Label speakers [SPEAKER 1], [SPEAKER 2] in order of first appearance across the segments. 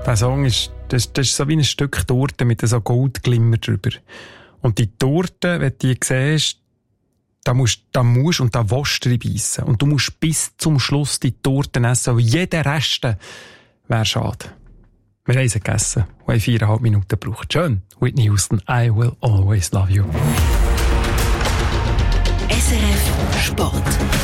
[SPEAKER 1] Der Song ist so wie ein Stück Torte mit so Goldglimmer drüber. Und die Torte, wenn du die siehst, da musst und da willst du beißen. Und du musst bis zum Schluss die Torte essen, weil jeder Rest wäre schade. Wir haben sie gegessen und haben 4,5 Minuten gebraucht. Schön. Whitney Houston, I will always love you.
[SPEAKER 2] SRF Sport.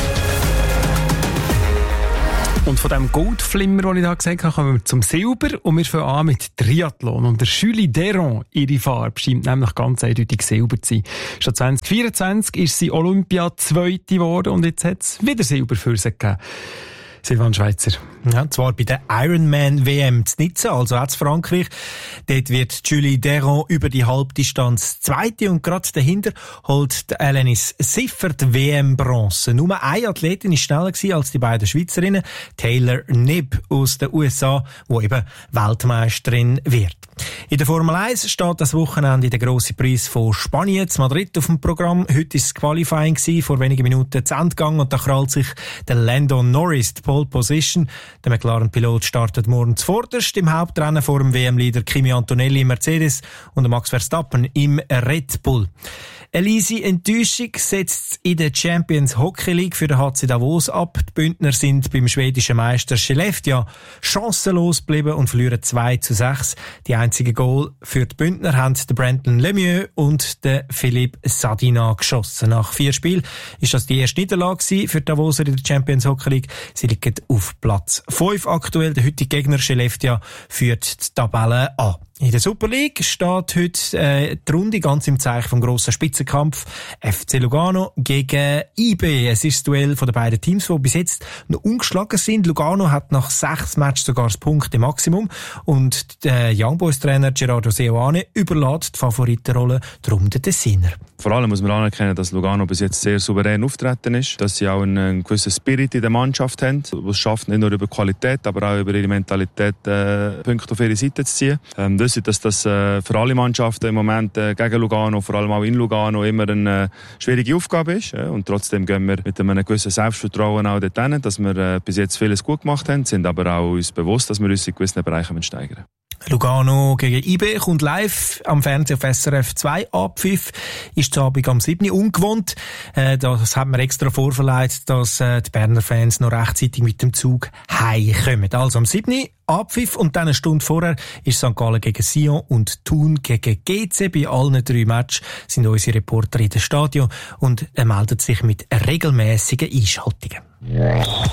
[SPEAKER 1] Und von dem Goldflimmer, den ich da gesagt habe, kommen wir zum Silber und wir fangen an mit Triathlon. Und der Julie Deron, ihre Farbe, scheint nämlich ganz eindeutig Silber zu sein. Statt 2024 ist sie Olympia-Zweite geworden und jetzt hat es wieder Silber für sie gegeben. Silvan Schweizer.
[SPEAKER 3] Ja, zwar bei der Ironman-WM zu Nizza, also auch zu Frankreich. Dort wird Julie Deron über die Halbdistanz Zweite und gerade dahinter holt die Alanis Siffer die WM-Bronze. Nur eine Athletin war schneller als die beiden Schweizerinnen, Taylor Knibb aus den USA, die eben Weltmeisterin wird. In der Formel 1 steht das Wochenende der grosse Preis von Spanien zu Madrid auf dem Programm. Heute war das Qualifying gewesen, vor wenigen Minuten zu Ende gegangen und da krallt sich der Lando Norris die Pole Position. Der McLaren-Pilot startet morgen zuvorderst im Hauptrennen vor dem WM-Leader Kimi Antonelli im Mercedes und Max Verstappen im Red Bull. Eine leise Enttäuschung setzt in der Champions Hockey League für den HC Davos ab. Die Bündner sind beim schwedischen Meister Skellefteå chancenlos geblieben und verlieren 2-6. Die einzigen Goal für die Bündner haben der Brandon Lemieux und der Philippe Sadina geschossen. Nach 4 Spielen ist das die erste Niederlage für die Davoser in der Champions Hockey League. Sie liegen auf Platz 5 aktuell. Der heutige Gegner Skellefteå führt die Tabelle an. In der Super League steht heute die Runde ganz im Zeichen vom grossen Spitzenkampf FC Lugano gegen IB. Es ist das Duell von den beiden Teams, die bis jetzt noch ungeschlagen sind. Lugano hat nach 6 Matches sogar das Punkte-Maximum und der Young Boys-Trainer Gerardo Seoane überlässt die Favoritenrolle darum den Tessiner.
[SPEAKER 4] Vor allem muss man anerkennen, dass Lugano bis jetzt sehr souverän auftreten ist, dass sie auch einen gewissen Spirit in der Mannschaft haben, die es schafft, nicht nur über Qualität, aber auch über ihre Mentalität Punkte auf ihre Seite zu ziehen. Dass das für alle Mannschaften im Moment gegen Lugano, vor allem auch in Lugano, immer eine schwierige Aufgabe ist. Und trotzdem gehen wir mit einem gewissen Selbstvertrauen auch dorthin, dass wir bis jetzt vieles gut gemacht haben, sind aber auch uns bewusst, dass wir uns in gewissen Bereichen steigern.
[SPEAKER 3] Lugano gegen IB kommt live am Fernsehen auf SRF 2 Abpfiff. Ist zu Abend am 7. ungewohnt. Das hat man extra vorverleiht, dass die Berner Fans noch rechtzeitig mit dem Zug heimkommen. Also am 7. Abpfiff und dann eine Stunde vorher ist St. Gallen gegen Sion und Thun gegen GC. Bei allen 3 Matches sind unsere Reporter in den Stadion und melden sich mit regelmäßigen Einschaltungen.